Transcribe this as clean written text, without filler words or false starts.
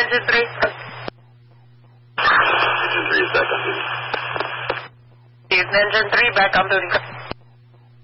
Engine 3. Engine 3 is back on duty. Houston Engine 3 back on duty.